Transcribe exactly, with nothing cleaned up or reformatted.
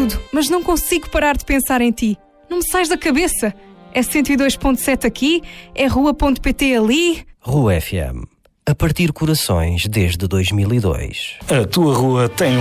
tudo, mas não consigo parar de pensar em ti. Não me sais da cabeça. É cento e dois ponto sete aqui, é rua ponto pt ali. Rua F M. A partir corações desde dois mil e dois. A tua rua tem